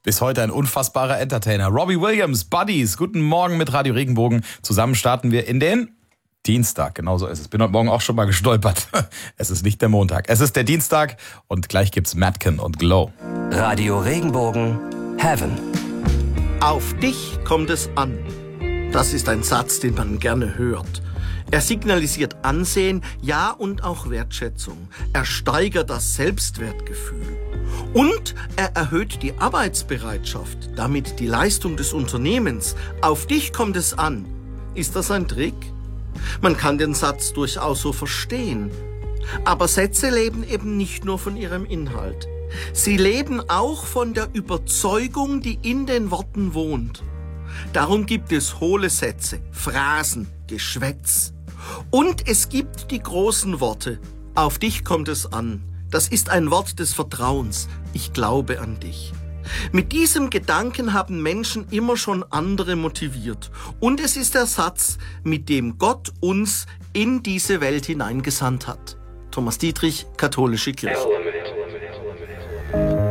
Bis heute ein unfassbarer Entertainer. Robbie Williams, Buddies. Guten Morgen mit Radio Regenbogen. Zusammen starten wir in den Dienstag. Genau so ist es. Bin heute Morgen auch schon mal gestolpert. Es ist nicht der Montag. Es ist der Dienstag und gleich gibt's Madken und Glow. Radio Regenbogen, Heaven. Auf dich kommt es an. Das ist ein Satz, den man gerne hört. Er signalisiert Ansehen, ja und auch Wertschätzung. Er steigert das Selbstwertgefühl. Und er erhöht die Arbeitsbereitschaft, damit die Leistung des Unternehmens. Auf dich kommt es an. Ist das ein Trick? Man kann den Satz durchaus so verstehen. Aber Sätze leben eben nicht nur von ihrem Inhalt. Sie leben auch von der Überzeugung, die in den Worten wohnt. Darum gibt es hohle Sätze, Phrasen, Geschwätz. Und es gibt die großen Worte. Auf dich kommt es an. Das ist ein Wort des Vertrauens. Ich glaube an dich. Mit diesem Gedanken haben Menschen immer schon andere motiviert. Und es ist der Satz, mit dem Gott uns in diese Welt hineingesandt hat. Thomas Dietrich, Katholische Kirche.